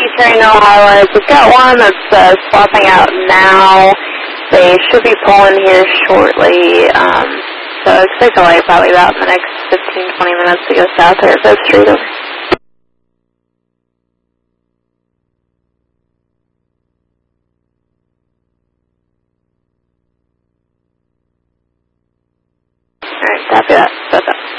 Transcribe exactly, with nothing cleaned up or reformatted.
Eastern Ohio. We've got one that's uh, swapping out now. They should be pulling here shortly. Um, so expect a light probably about in the next fifteen, twenty minutes to go south there. Go straight over. Alright, copy that. That's up.